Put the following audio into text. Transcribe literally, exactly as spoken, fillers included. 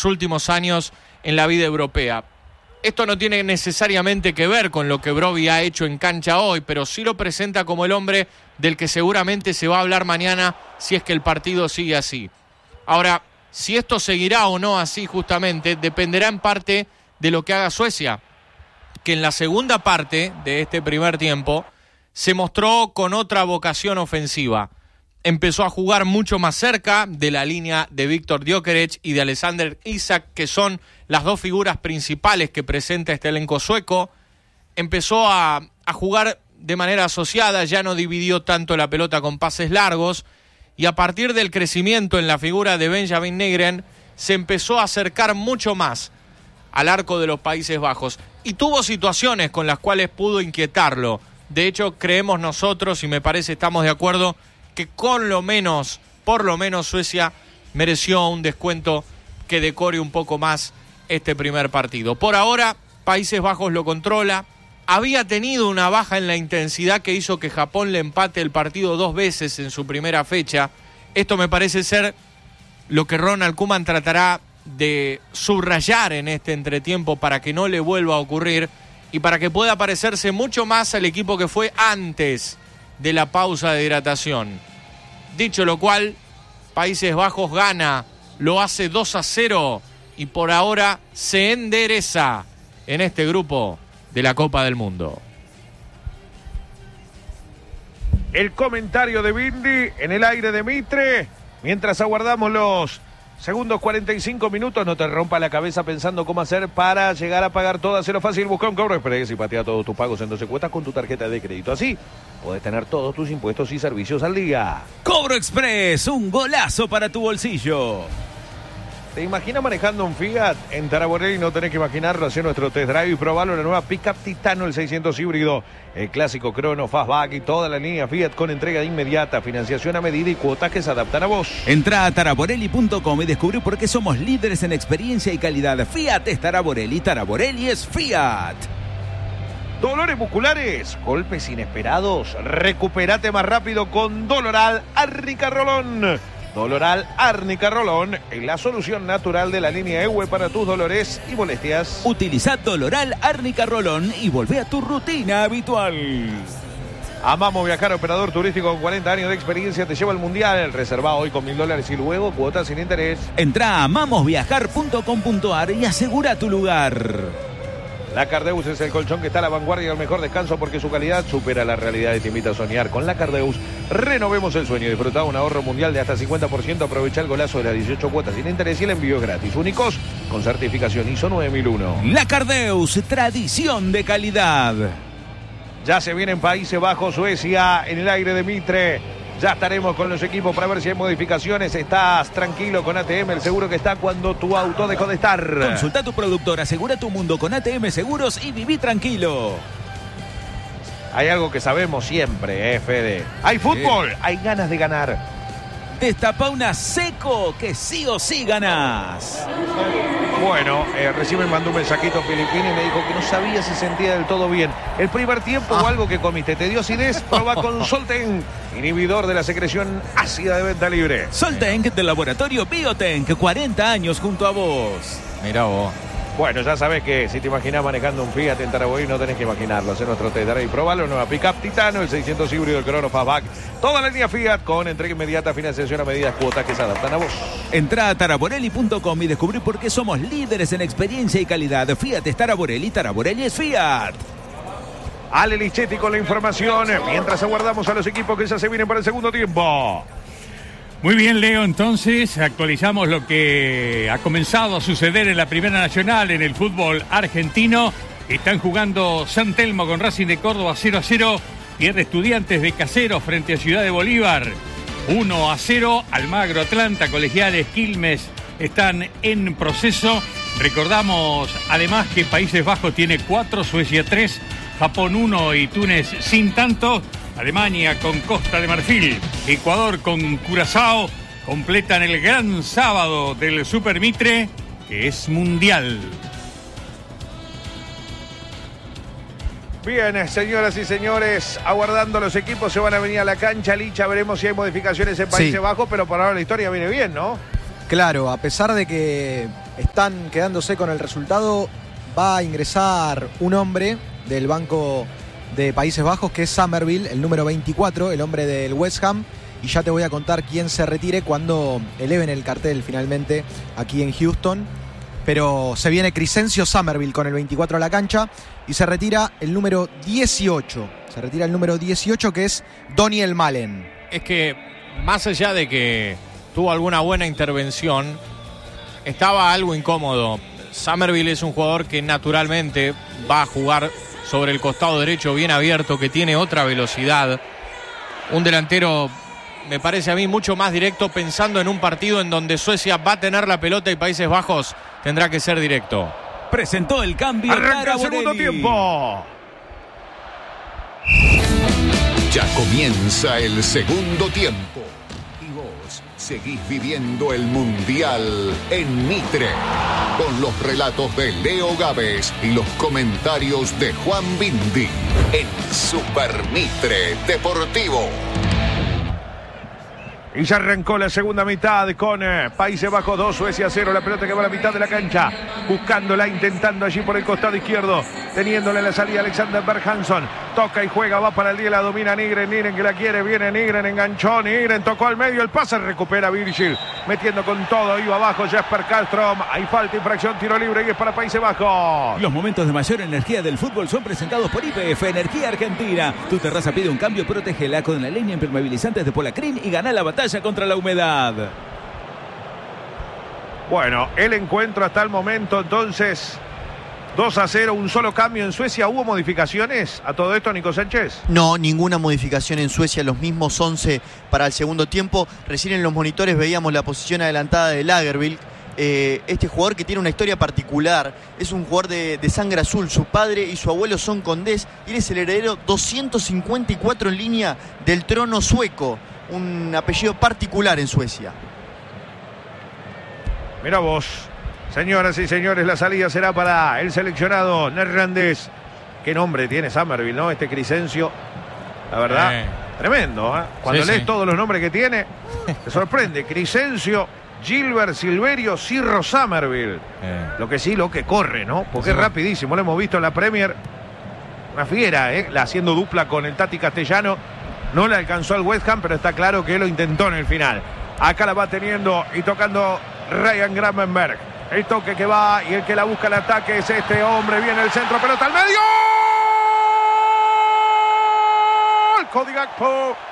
los últimos años en la vida europea. Esto no tiene necesariamente que ver con lo que Brobbey ha hecho en cancha hoy, pero sí lo presenta como el hombre del que seguramente se va a hablar mañana si es que el partido sigue así. Ahora, si esto seguirá o no así justamente, dependerá en parte de lo que haga Suecia, que en la segunda parte de este primer tiempo se mostró con otra vocación ofensiva. Empezó a jugar mucho más cerca de la línea de Viktor Gyökeres y de Alexander Isak, que son las dos figuras principales que presenta este elenco sueco. Empezó a, a jugar de manera asociada, ya no dividió tanto la pelota con pases largos, y a partir del crecimiento en la figura de Benjamin Nygren, se empezó a acercar mucho más al arco de los Países Bajos. Y tuvo situaciones con las cuales pudo inquietarlo. De hecho, creemos nosotros, y me parece estamos de acuerdo, que con lo menos, por lo menos Suecia mereció un descuento que decore un poco más este primer partido. Por ahora, Países Bajos lo controla. Había tenido una baja en la intensidad que hizo que Japón le empate el partido dos veces en su primera fecha. Esto me parece ser lo que Ronald Koeman tratará de subrayar en este entretiempo para que no le vuelva a ocurrir y para que pueda parecerse mucho más al equipo que fue antes de la pausa de hidratación. Dicho lo cual, Países Bajos gana, lo hace dos a cero y por ahora se endereza en este grupo de la Copa del Mundo. El comentario de Bindi en el aire de Mitre, mientras aguardamos los segundos cuarenta y cinco minutos. No te rompa la cabeza pensando cómo hacer para llegar a pagar todo. Hacerlo fácil, busca un Cobro Express y patea todos tus pagos en doce cuotas con tu tarjeta de crédito. Así podés tener todos tus impuestos y servicios al día. Cobro Express, un golazo para tu bolsillo. ¿Te imaginas manejando un Fiat? En Taraborelli no tenés que imaginarlo, hacer nuestro test drive y probarlo. La nueva Pickup Titano, el seiscientos híbrido, el clásico Crono, Fastback y toda la línea Fiat con entrega de inmediata, financiación a medida y cuotas que se adaptan a vos. Entrá a taraborelli punto com y descubrí por qué somos líderes en experiencia y calidad. Fiat es Taraborelli, Taraborelli es Fiat. Dolores musculares, golpes inesperados, recupérate más rápido con Doloral Árnica Rolón. Doloral Árnica Rolón es la solución natural de la línea E W E para tus dolores y molestias. Utiliza Doloral Árnica Rolón y volvé a tu rutina habitual. Amamos Viajar, operador turístico con cuarenta años de experiencia, te lleva al mundial. Reserva hoy con mil dólares y luego cuotas sin interés. Entrá a amamos viajar punto com punto a r y asegura tu lugar. La Cardeus es el colchón que está a la vanguardia del mejor descanso porque su calidad supera la realidad y te invita a soñar. Con la Cardeus renovemos el sueño. Disfruta un ahorro mundial de hasta cincuenta por ciento. Aprovecha el golazo de las dieciocho cuotas sin interés y el envío gratis. Únicos con certificación I S O nueve mil uno. La Cardeus, tradición de calidad. Ya se viene en Países Bajos, Suecia, en el aire de Mitre. Ya estaremos con los equipos para ver si hay modificaciones. Estás tranquilo con A T M, el seguro que está cuando tu auto dejó de estar. Consulta a tu productor, asegura tu mundo con A T M Seguros y viví tranquilo. Hay algo que sabemos siempre, eh, Fede. Hay fútbol, sí. Hay ganas de ganar. Destapa una Seco que sí o sí ganás. Bueno, eh, recién me mandó un mensajito filipino y me dijo que no sabía si sentía del todo bien el primer tiempo ah. o algo que comiste. ¿Te dio acidez? Proba con Solten, inhibidor de la secreción ácida de venta libre. Solten del laboratorio Biotenk, cuarenta años junto a vos. Mirá vos. Bueno, ya sabes que si te imaginás manejando un Fiat en Taraboí, no tenés que imaginarlo. Hacer nuestro test drive y probalo. Nueva Pickup Titano, el seiscientos híbrido, el Crono Fastback. Toda la línea Fiat con entrega inmediata, financiación a medida, cuotas que se adaptan a vos. Entrá a taraborelli punto com y descubrí por qué somos líderes en experiencia y calidad. Fiat es Taraborelli, Taraborelli es Fiat. Ale Lichetti con la información, mientras aguardamos a los equipos que ya se vienen para el segundo tiempo. Muy bien, Leo, entonces actualizamos lo que ha comenzado a suceder en la Primera Nacional, en el fútbol argentino. Están jugando San Telmo con Racing de Córdoba cero a cero. Pierde Estudiantes de Caseros frente a Ciudad de Bolívar uno a cero. Almagro, Atlanta, Colegiales, Quilmes están en proceso. Recordamos además que Países Bajos tiene cuatro, Suecia tres, Japón uno y Túnez sin tanto. Alemania con Costa de Marfil, Ecuador con Curazao, completan el gran sábado del Super Mitre, que es mundial. Bien, señoras y señores, aguardando los equipos, se van a venir a la cancha, Licha, veremos si hay modificaciones en Países sí. Bajos, pero por ahora la historia viene bien, ¿no? Claro, a pesar de que están quedándose con el resultado. Va a ingresar un hombre del banco de Países Bajos, que es Summerville, el número veinticuatro, el hombre del West Ham. Y ya te voy a contar quién se retire cuando eleven el cartel finalmente aquí en Houston. Pero se viene Crescencio Summerville con el veinticuatro a la cancha y se retira el número dieciocho. Se retira el número dieciocho, que es Doniel Malen. Es que más allá de que tuvo alguna buena intervención, estaba algo incómodo. Summerville es un jugador que naturalmente va a jugar sobre el costado derecho bien abierto, que tiene otra velocidad. Un delantero, me parece a mí, mucho más directo, pensando en un partido en donde Suecia va a tener la pelota y Países Bajos tendrá que ser directo. Presentó el cambio. Arranca el segundo tiempo. Ya comienza el segundo tiempo. Y vos seguís viviendo el Mundial en Mitre. Con los relatos de Leo Gávez y los comentarios de Juan Bindi. En Super Mitre Deportivo. Y ya arrancó la segunda mitad con eh, Países Bajos dos, Suecia cero. La pelota que va a la mitad de la cancha. Buscándola, intentando allí por el costado izquierdo. Teniéndole la salida Alexander Berg-Hanson. Toca y juega, va para el día, la domina Nygren. Nygren que la quiere, viene Nygren, enganchó. Nygren tocó al medio, el pase recupera Virgil. Metiendo con todo, iba abajo Jesper Karlström. Hay falta, infracción, tiro libre y es para Países Bajos. Los momentos de mayor energía del fútbol son presentados por Y P F Energía Argentina. Tu terraza pide un cambio, protégela con la línea impermeabilizantes de Polacrim y gana la batalla contra la humedad. Bueno, el encuentro hasta el momento, entonces, dos a cero, un solo cambio en Suecia. ¿Hubo modificaciones a todo esto, Nico Sánchez? No, ninguna modificación en Suecia, los mismos once para el segundo tiempo. Recién en los monitores veíamos la posición adelantada de Lagerbielke. Eh, este jugador que tiene una historia particular, es un jugador de, de sangre azul. Su padre y su abuelo son condés y él es el heredero doscientos cincuenta y cuatro en línea del trono sueco. Un apellido particular en Suecia. Mira vos, señoras y señores, la salida será para el seleccionado neerlandés. Qué nombre tiene Summerville, ¿no? Este Crescencio, la verdad, eh. tremendo, ¿eh? Cuando sí, lees sí. todos los nombres que tiene, te sorprende. Crescencio, Gilbert, Silverio, Cirro, Summerville. Eh. Lo que sí, lo que corre, ¿no? Porque Sí. es rapidísimo, lo hemos visto en la Premier. Una fiera, ¿eh? La haciendo dupla con el Tati Castellano. No le alcanzó al West Ham, pero está claro que lo intentó en el final. Acá la va teniendo y tocando Ryan Gravenberch. El toque que va y el que la busca el ataque es este hombre. Viene el centro, pelota al medio. Cody Gakpo